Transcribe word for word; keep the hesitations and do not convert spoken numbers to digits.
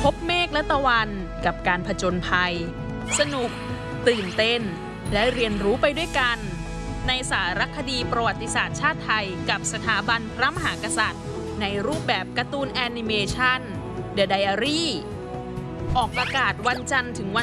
พบเมฆและตะวันกับการผจญภัยสนุกตื่นเต้นและเรียนรู้ไปด้วยกันในสารคดีประวัติศาสตร์ชาติไทยกับสถาบันพระมหากษัตริย์ในรูปแบบการ์ตูนแอนิเมชัน The Diary ออกอากาศวันจันทร์ถึงวัน